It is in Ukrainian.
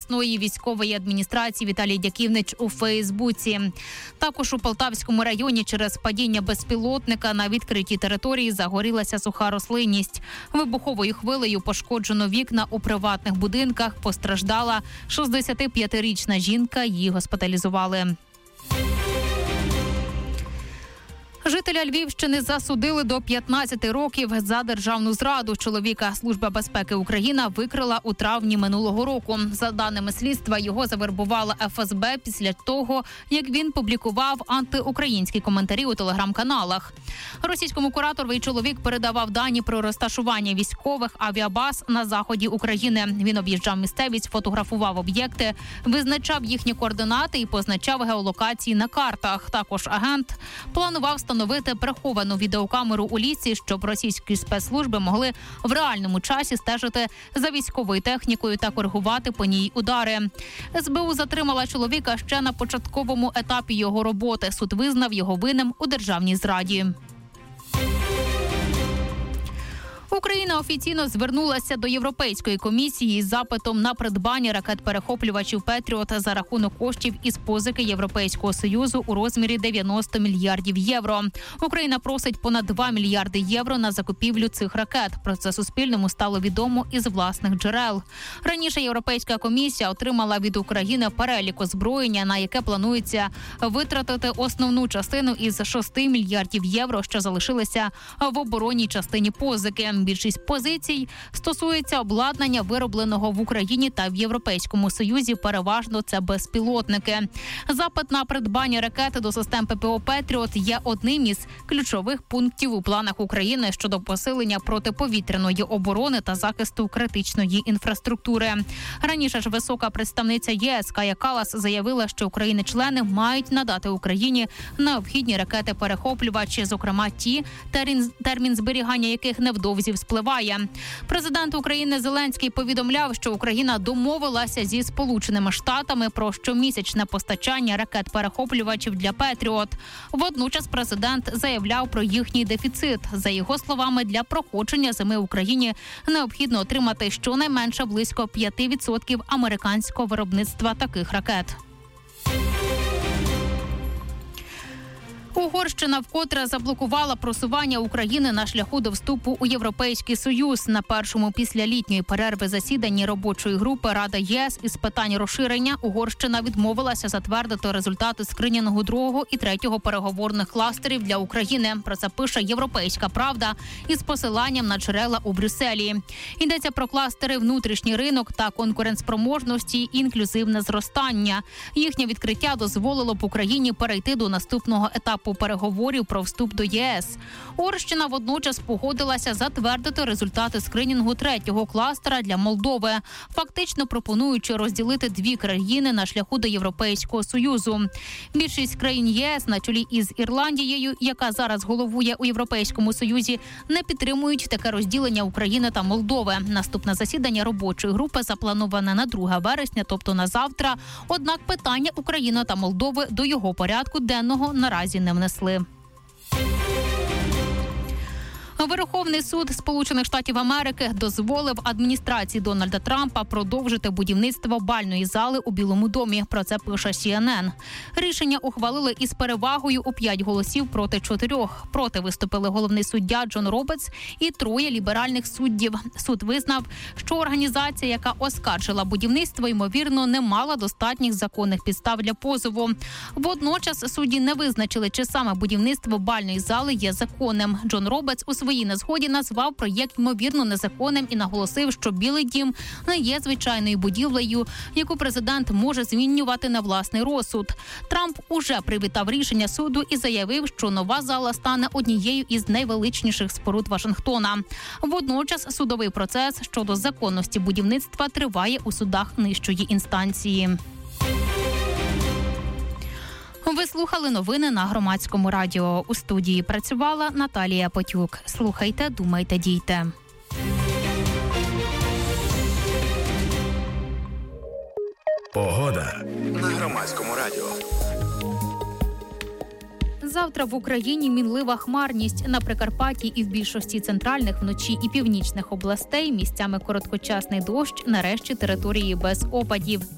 обласної військової адміністрації Віталій Дяківнич у Фейсбуці. Також у Полтавському районі через падіння безпілотника на відкритій території загорілася суха рослинність. Вибуховою хвилею пошкоджено вікна у приватних будинках. Постраждала 65-річна жінка, її госпіталізували. Жителя Львівщини засудили до 15 років за державну зраду. Чоловіка Служба безпеки України викрила у травні минулого року. За даними слідства, його завербувала ФСБ після того, як він публікував антиукраїнські коментарі у телеграм-каналах. Російському кураторові чоловік передавав дані про розташування військових авіабаз на заході України. Він об'їжджав місцевість, фотографував об'єкти, визначав їхні координати і позначав геолокації на картах. Також агент планував встановити приховану відеокамеру у лісі, щоб російські спецслужби могли в реальному часі стежити за військовою технікою та коригувати по ній удари. СБУ затримала чоловіка ще на початковому етапі його роботи. Суд визнав його винним у державній зраді. Україна офіційно звернулася до Європейської комісії із запитом на придбання ракет-перехоплювачів «Петріот» за рахунок коштів із позики Європейського Союзу у розмірі 90 мільярдів євро. Україна просить понад 2 мільярди євро на закупівлю цих ракет. Про це Суспільному стало відомо із власних джерел. Раніше Європейська комісія отримала від України перелік озброєння, на яке планується витратити основну частину із 6 мільярдів євро, що залишилися в оборонній частині позики. Більшість позицій стосується обладнання, виробленого в Україні та в Європейському Союзі. Переважно це безпілотники. Запит на придбання ракети до систем ППО «Петріот» є одним із ключових пунктів у планах України щодо посилення протиповітряної оборони та захисту критичної інфраструктури. Раніше ж висока представниця ЄС Кая Каллас заявила, що країни-члени мають надати Україні необхідні ракети-перехоплювачі, зокрема ті, термін зберігання яких невдовзі спливає. Президент України Зеленський повідомляв, що Україна домовилася зі Сполученими Штатами про щомісячне постачання ракет-перехоплювачів для «Петріот». Водночас президент заявляв про їхній дефіцит. За його словами, для проходження зими в Україні необхідно отримати щонайменше близько 5% американського виробництва таких ракет. Угорщина вкотре заблокувала просування України на шляху до вступу у Європейський Союз. На першому після літньої перерви засіданні робочої групи Рада ЄС із питань розширення Угорщина відмовилася затвердити результати скринінгу 2-го і 3-го переговорних кластерів для України. Про це пише «Європейська правда» із посиланням на джерела у Брюсселі. Йдеться про кластери внутрішній ринок та конкурентспроможності, інклюзивне зростання. Їхнє відкриття дозволило б Україні перейти до наступного етапу переговорів про вступ до ЄС. Угорщина водночас погодилася затвердити результати скринінгу 3-го кластера для Молдови, фактично пропонуючи розділити дві країни на шляху до Європейського Союзу. Більшість країн ЄС, на чолі із Ірландією, яка зараз головує у Європейському Союзі, не підтримують таке розділення України та Молдови. Наступне засідання робочої групи заплановане на 2 вересня, тобто на завтра. Однак питання України та Молдови до його порядку денного наразі не внесли. Верховний суд Сполучених Штатів Америки дозволив адміністрації Дональда Трампа продовжити будівництво бальної зали у Білому домі. Про це пише CNN. Рішення ухвалили із перевагою у 5 голосів проти 4. Проти виступили головний суддя Джон Робертс і 3 ліберальних суддів. Суд визнав, що організація, яка оскаржила будівництво, ймовірно, не мала достатніх законних підстав для позову. Водночас судді не визначили, чи саме будівництво бальної зали є законним. Джон Робертс у своїй незгоді назвав проєкт ймовірно незаконним і наголосив, що Білий дім не є звичайною будівлею, яку президент може змінювати на власний розсуд. Трамп уже привітав рішення суду і заявив, що нова зала стане однією із найвеличніших споруд Вашингтона. Водночас судовий процес щодо законності будівництва триває у судах нижчої інстанції. Ви слухали новини на Громадському радіо. У студії працювала Наталія Потюк. Слухайте, думайте, дійте. Погода на Громадському радіо. Завтра в Україні мінлива хмарність. На Прикарпатті і в більшості центральних, вночі і північних областей місцями короткочасний дощ, нарешті території без опадів.